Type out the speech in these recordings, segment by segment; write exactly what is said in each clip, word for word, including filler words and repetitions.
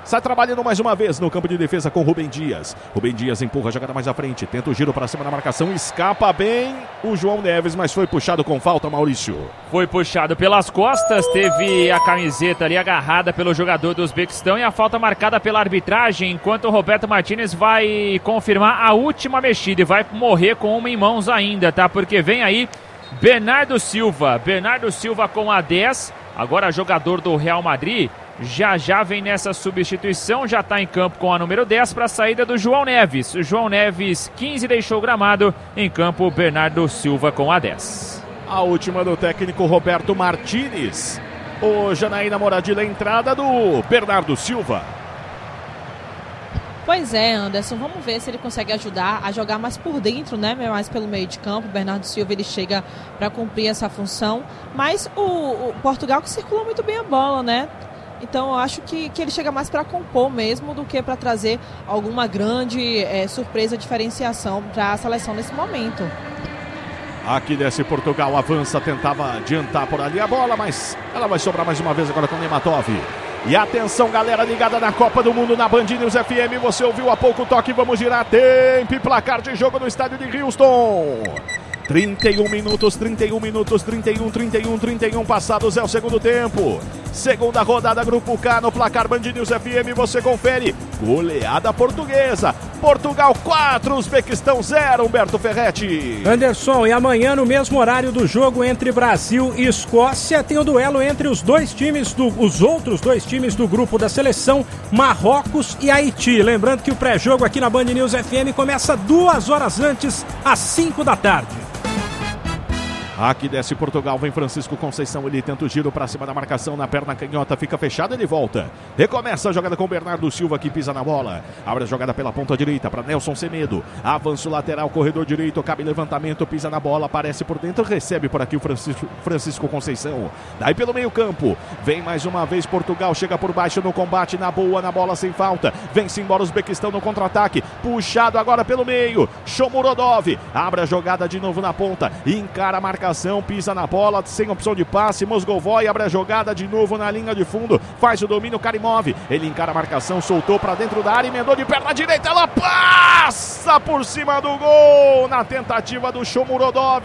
Sai trabalhando mais uma vez no campo de defesa com Rubem Dias. Rubem Dias empurra a jogada mais à frente. Tenta o giro para cima da marcação. Escapa bem o João Neves, mas foi puxado com falta, Maurício. Foi puxado pelas costas. Teve a camiseta ali agarrada pelo jogador do Uzbequistão e a falta marcada pela arbitragem. Enquanto o Roberto Martínez vai confirmar a última mexida e vai morrer com uma em mãos ainda, tá? Porque vem aí Bernardo Silva. Bernardo Silva com a dez. Agora jogador do Real Madrid. Já já vem nessa substituição, já está em campo com a número dez para a saída do João Neves. O João Neves, quinze, deixou o gramado. Em campo, Bernardo Silva com a dez. A última do técnico Roberto Martínez. O Janaína Moradilha, entrada do Bernardo Silva. Pois é, Anderson, vamos ver se ele consegue ajudar a jogar mais por dentro, né? Mais pelo meio de campo. O Bernardo Silva, ele chega para cumprir essa função. Mas o, o Portugal que circula muito bem a bola, né? Então eu acho que, que ele chega mais para compor mesmo do que para trazer alguma grande é, surpresa, diferenciação para a seleção nesse momento. Aqui desce Portugal, avança, tentava adiantar por ali a bola, mas ela vai sobrar mais uma vez agora com o Nematov. E atenção, galera ligada na Copa do Mundo na Band News F M, você ouviu há pouco o toque, vamos girar tempo e placar de jogo no estádio de Houston. trinta e um minutos, trinta e um minutos, trinta e um, trinta e um, trinta e um passados é o segundo tempo. Segunda rodada, Grupo K no placar Band News F M, você confere. Goleada portuguesa. Portugal quatro, Uzbequistão zero, Humberto Ferretti. Anderson, e amanhã no mesmo horário do jogo entre Brasil e Escócia, tem o duelo entre os dois times, do, os outros dois times do grupo da seleção, Marrocos e Haiti. Lembrando que o pré-jogo aqui na Band News F M começa duas horas antes, às cinco da tarde. Aqui desce Portugal, vem Francisco Conceição, ele tenta o giro para cima da marcação, na perna canhota, fica fechado, ele volta. Recomeça a jogada com Bernardo Silva, que pisa na bola. Abre a jogada pela ponta direita para Nelson Semedo. Avanço lateral, corredor direito, cabe levantamento, pisa na bola, aparece por dentro, recebe por aqui o Francisco, Francisco Conceição. Daí pelo meio campo, vem mais uma vez Portugal, chega por baixo no combate, na boa, na bola sem falta. Vem-se embora o Uzbequistão no contra-ataque, puxado agora pelo meio. Shomurodov, abre a jogada de novo na ponta, encara a marcação. Pisa na bola, sem opção de passe, Mosgovoy abre a jogada de novo na linha de fundo, faz o domínio, Karimov, ele encara a marcação, soltou para dentro da área, emendou de perna direita, ela passa por cima do gol, na tentativa do Shomurodov.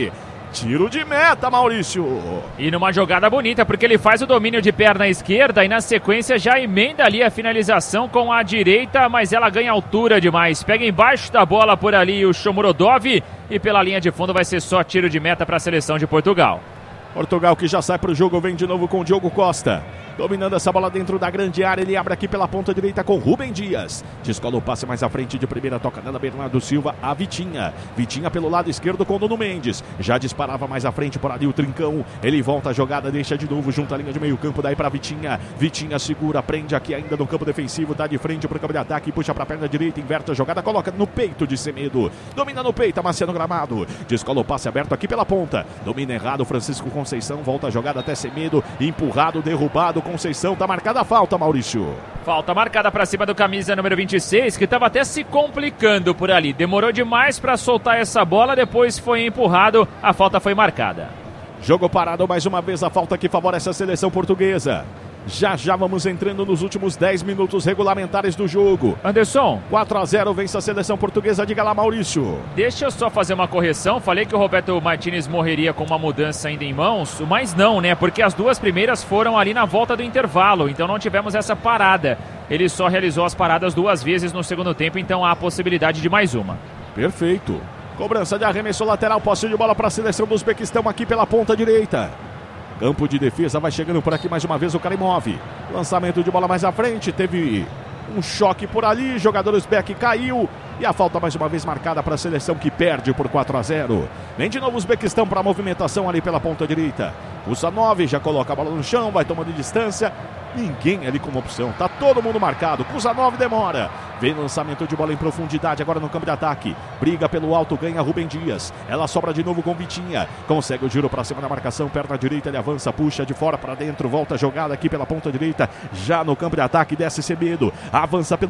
Tiro de meta, Maurício. E numa jogada bonita, porque ele faz o domínio de perna esquerda e na sequência já emenda ali a finalização com a direita, mas ela ganha altura demais. Pega embaixo da bola por ali o Shomurodov e pela linha de fundo vai ser só tiro de meta para a seleção de Portugal. Portugal que já sai para o jogo, vem de novo com o Diogo Costa. Dominando essa bola dentro da grande área, ele abre aqui pela ponta direita com Rubem Dias. Descola o passe mais à frente de primeira, toca nela Bernardo Silva, a Vitinha. Vitinha pelo lado esquerdo com Nuno Mendes. Já disparava mais à frente por ali o Trincão. Ele volta a jogada, deixa de novo junto à linha de meio campo, daí para Vitinha. Vitinha segura, prende aqui ainda no campo defensivo, dá de frente para o campo de ataque, puxa para a perna direita, inverte a jogada, coloca no peito de Semedo. Domina no peito, amacia no gramado. Descola o passe aberto aqui pela ponta. Domina errado, Francisco Conceição, volta a jogada até Semedo, empurrado, derrubado, Conceição, tá marcada a falta, Maurício. Falta marcada para cima do camisa número vinte e seis, que estava até se complicando por ali. Demorou demais para soltar essa bola, depois foi empurrado, a falta foi marcada. Jogo parado mais uma vez, a falta que favorece a seleção portuguesa. Já já vamos entrando nos últimos dez minutos regulamentares do jogo. Anderson, quatro a zero vence a seleção portuguesa, diga lá, Maurício. Deixa eu só fazer uma correção, falei que o Roberto Martínez morreria com uma mudança ainda em mãos, mas não, né, porque as duas primeiras foram ali na volta do intervalo, então não tivemos essa parada. Ele só realizou as paradas duas vezes no segundo tempo, então há a possibilidade de mais uma. Perfeito. Cobrança de arremesso lateral, posse de bola para a seleção do Uzbequistão aqui pela ponta direita. Campo de defesa, vai chegando por aqui mais uma vez o Karimov. Lançamento de bola mais à frente, teve um choque por ali, jogador Uzbek caiu. E a falta mais uma vez marcada para a seleção que perde por quatro a zero. Vem de novo o Uzbequistão para a movimentação ali pela ponta direita. Usa nove, já coloca a bola no chão, vai tomando distância. Ninguém ali como opção, tá todo mundo marcado. Kusanov demora, vem lançamento de bola em profundidade agora no campo de ataque, briga pelo alto, ganha Rubem Dias, ela sobra de novo com Vitinha, consegue o giro para cima da marcação, perna direita, ele avança, puxa de fora para dentro, volta a jogada aqui pela ponta direita, já no campo de ataque, desce Semedo, avança pelo